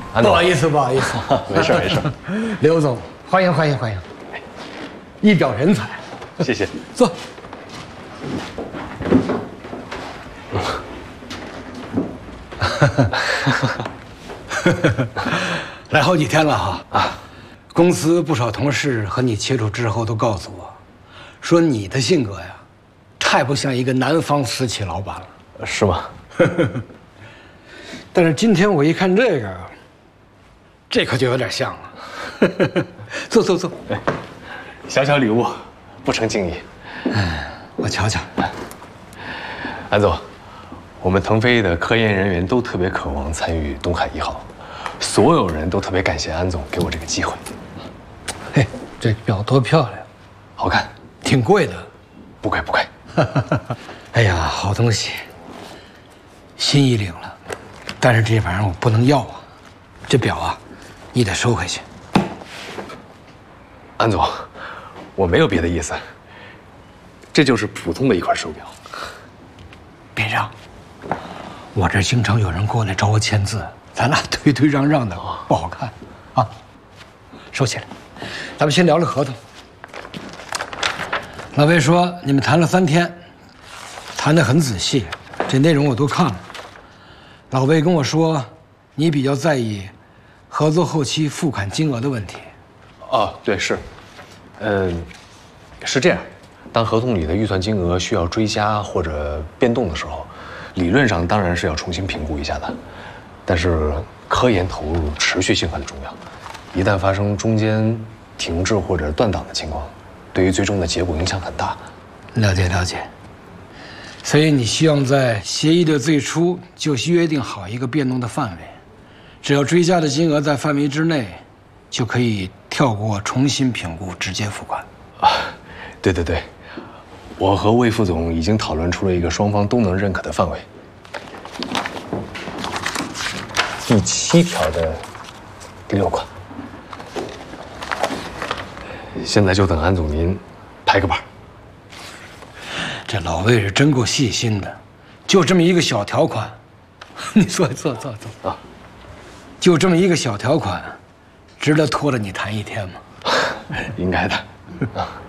不好意思，不好意思， 没事没事。 刘总，欢迎欢迎欢迎，一表人才。 谢谢。 坐。来好几天了哈啊！公司不少同事和你接触之后都告诉我，说你的性格呀，太不像一个南方私企老板了。 是吗？ 但是今天我一看这个，这可就有点像了。坐坐坐。 哎，小小礼物，不成敬意。 我瞧瞧。 安总，我们腾飞的科研人员都特别渴望参与东海1号，所有人都特别感谢安总给我这个机会。 嘿，这表多漂亮， 好看， 挺贵的。 不贵不贵。 哎呀，好东西，心意领了，但是这玩意儿我不能要啊，这表啊，你得收回去。 安总，我没有别的意思，这就是普通的一块手表。 别让，我这经常有人过来找我签字，咱俩推推让让的不好看，啊，收起来。咱们先聊聊合同。老魏说你们谈了3天，谈得很仔细，这内容我都看了。老魏跟我说，你比较在意合作后期付款金额的问题。 哦，对，是，是这样，当合同里的预算金额需要追加或者变动的时候，理论上当然是要重新评估一下的，但是科研投入持续性很重要，一旦发生中间停滞或者断档的情况，对于最终的结果影响很大。 了解了解。所以你希望在协议的最初就约定好一个变动的范围，只要追加的金额在范围之内，就可以跳过重新评估，直接付款。 啊，对对对，我和魏副总已经讨论出了一个双方都能认可的范围。第7条的第6款，现在就等安总您拍个板。 这老魏是真够细心的，就这么一个小条款，你坐啊，就这么一个小条款，值得拖着你谈1天吗？ 应该的。啊。